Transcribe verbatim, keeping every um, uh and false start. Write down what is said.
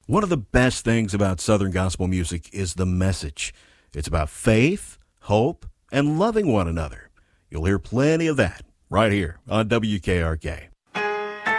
One of the best things about Southern gospel music is the message. It's about faith, hope, and loving one another. You'll hear plenty of that right here on W K R K.